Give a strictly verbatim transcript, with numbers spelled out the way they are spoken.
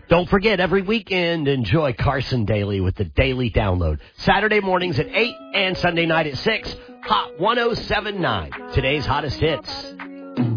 Don't forget, every weekend, enjoy Carson Daily with the Daily Download. Saturday mornings at eight and Sunday night at six. Hot one oh seven point nine. Today's hottest hits.